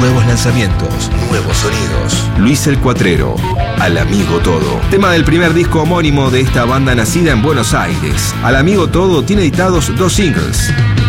Nuevos lanzamientos, nuevos sonidos. Luis el Cuatrero, Al Amigo Todo. Tema del primer disco homónimo de esta banda nacida en Buenos Aires. Al Amigo Todo tiene editados 2 singles.